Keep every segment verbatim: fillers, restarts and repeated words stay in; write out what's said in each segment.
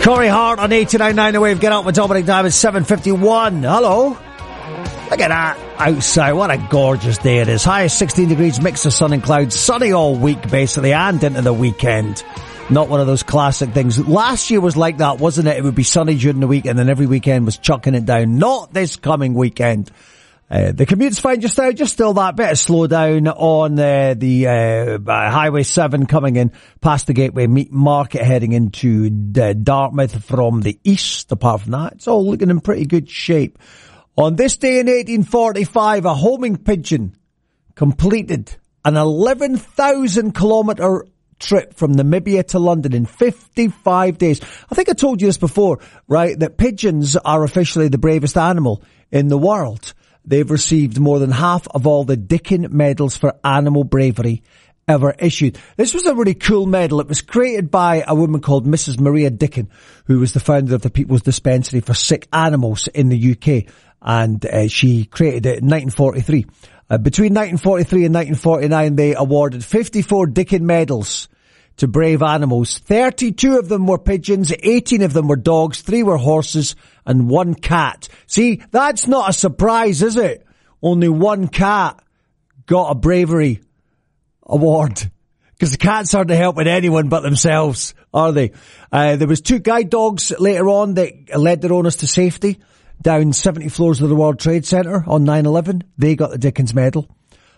Corey Hart on eighty-nine point nine The Wave. Get out with Dominic Diamond, seven fifty-one. Hello. Look at that outside. What a gorgeous day it is. High of sixteen degrees, mix of sun and clouds. Sunny all week, basically, and into the weekend. Not one of those classic things. Last year was like that, wasn't it? It would be sunny during the week, and then every weekend was chucking it down. Not this coming weekend. Uh, the commute's fine just now, just still that bit of slowdown on uh, the uh, Highway seven coming in past the Gateway Meat Market, heading into uh, Dartmouth from the east. Apart from that, it's all looking in pretty good shape. On this day in eighteen forty-five, a homing pigeon completed an eleven thousand kilometre trip from Namibia to London in fifty-five days. I think I told you this before, right, that pigeons are officially the bravest animal in the world. They've received more than half of all the Dickin medals for animal bravery ever issued. This was a really cool medal. It was created by a woman called Missus Maria Dickin, who was the founder of the People's Dispensary for Sick Animals in the U K. And uh, she created it in nineteen forty-three. Uh, between nineteen forty-three and nineteen forty-nine, they awarded fifty-four Dickin medals to brave animals. thirty-two of them were pigeons, eighteen of them were dogs, three were horses, and one cat. See, that's not a surprise, is it? Only one cat got a bravery award. Because the cats aren't helping anyone but themselves, are they? Uh, there was two guide dogs later on that led their owners to safety down seventy floors of the World Trade Center on nine eleven. They got the Dickens Medal.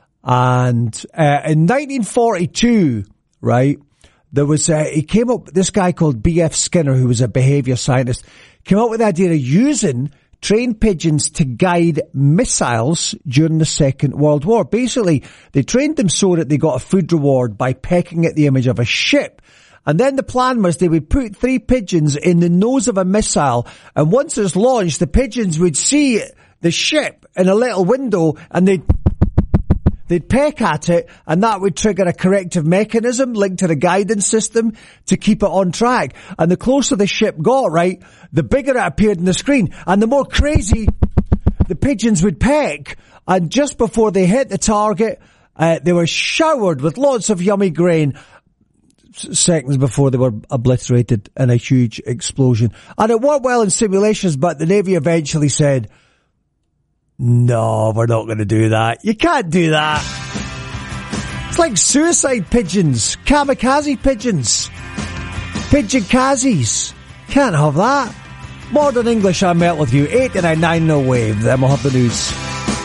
And uh, in nineteen forty-two, right, there was, uh, he came up, this guy called B F Skinner, who was a behavior scientist, came up with the idea of using trained pigeons to guide missiles during the Second World War. Basically, they trained them so that they got a food reward by pecking at the image of a ship. And then the plan was they would put three pigeons in the nose of a missile, and once it's launched, the pigeons would see the ship in a little window, and they'd They'd peck at it, and that would trigger a corrective mechanism linked to the guidance system to keep it on track. And the closer the ship got, right, the bigger it appeared on the screen, and the more crazy the pigeons would peck. And just before they hit the target, uh, they were showered with lots of yummy grain seconds before they were obliterated in a huge explosion. And it worked well in simulations, but the Navy eventually said, no, we're not going to do that. You can't do that. It's like suicide pigeons, kamikaze pigeons, pigeon-kazis. Can't have that. Modern English, I'm out with you. eighty-nine point nine No Wave. Then we'll have the news.